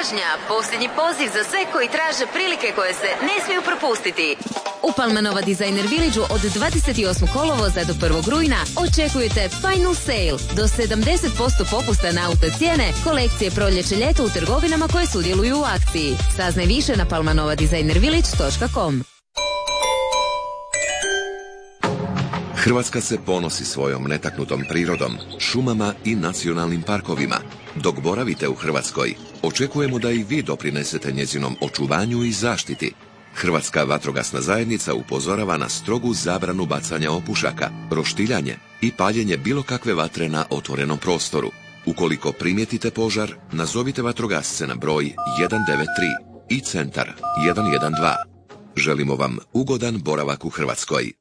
Pažnja, posljednji poziv za sve koji traže prilike koje se ne smiju propustiti. U Palmanova Designer Villageu od 28. kolovoza do 1. rujna očekujete Final Sale do 70% popusta na auto cijene, kolekcije proljeće-ljeto u trgovinama koje sudjeluju u akciji. Saznaj više na palmanovadesignervillage.com. Hrvatska se ponosi svojom netaknutom prirodom, šumama i nacionalnim parkovima. Dok boravite u Hrvatskoj, očekujemo da i vi doprinesete njezinom očuvanju i zaštiti. Hrvatska vatrogasna zajednica upozorava na strogu zabranu bacanja opušaka, roštiljanje i paljenje bilo kakve vatre na otvorenom prostoru. Ukoliko primijetite požar, nazovite vatrogasce na broj 193 i centar 112. Želimo vam ugodan boravak u Hrvatskoj.